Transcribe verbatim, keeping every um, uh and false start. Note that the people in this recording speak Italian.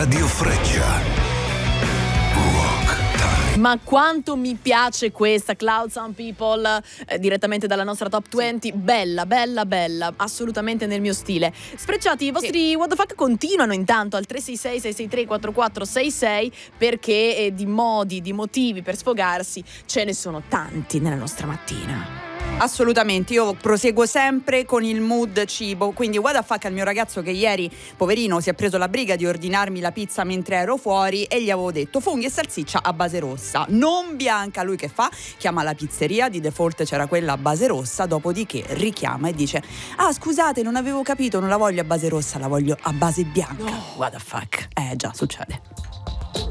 Radio Freccia. Rock Time. Ma quanto mi piace questa Cloud Sound People, eh, direttamente dalla nostra top venti. Bella, bella, bella, assolutamente nel mio stile. Sfrecciati, i vostri sì. What the fuck continuano intanto al tre sei sei sei sei tre quattro quattro sei sei, perché eh, di modi, di motivi per sfogarsi ce ne sono tanti nella nostra mattina. Assolutamente, io proseguo sempre con il mood cibo, quindi what the fuck al mio ragazzo che ieri, poverino, si è preso la briga di ordinarmi la pizza mentre ero fuori e gli avevo detto funghi e salsiccia a base rossa, non bianca. Lui che fa? Chiama la pizzeria, di default c'era quella a base rossa, dopodiché richiama e dice ah scusate non avevo capito, non la voglio a base rossa, la voglio a base bianca. No. What the fuck? Eh già, succede.